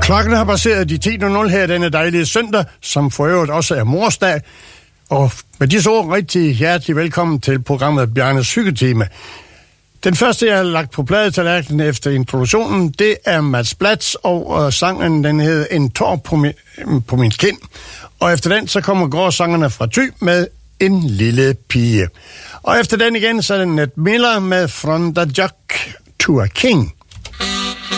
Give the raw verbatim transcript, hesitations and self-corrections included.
Klokken har passeret de ti nul nul her denne dejlige søndag, som for øvrigt også er morsdag. Og med disse ord rigtig hjertelig velkommen til programmet Bjarnes Hyggetime. Den første, jeg har lagt på pladetallerkenen efter introduktionen, det er Mats Blatz, og sangen den hedder En tår på min, på min kind. Og efter den, så kommer gårdsangerne fra Thy med En lille pige. Og efter den igen, så er det Ned Miller med From the Jock to a King.